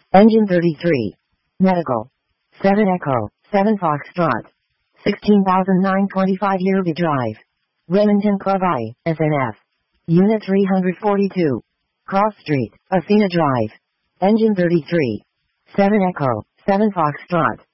Engine 33. Medical. 7 Echo, 7 Foxtrot. 16,925 Yearby Drive. Remington Club I, SNF. Unit 342. Cross Street, Athena Drive. Engine 33. 7 Echo, 7 Foxtrot.